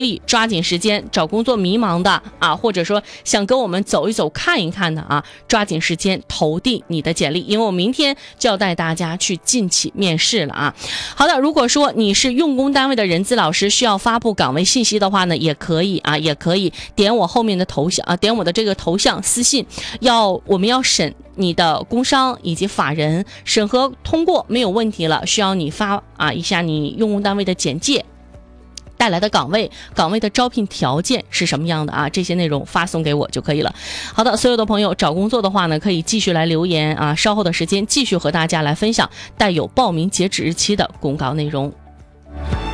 抓紧时间，找工作迷茫的啊，或者说想跟我们走一走看一看的啊，抓紧时间投递你的简历，因为我明天就要带大家去近期面试了啊。好的，如果说你是用工单位的人资老师，需要发布岗位信息的话呢，也可以点我后面的头像啊，点我的这个头像私信，我们要审你的工商以及法人，审核通过没有问题了，需要你发一下你用工单位的简介，带来的岗位的招聘条件是什么样的啊？这些内容发送给我就可以了。好的，所有的朋友找工作的话呢，可以继续来留言啊，稍后的时间继续和大家来分享带有报名截止日期的公告内容。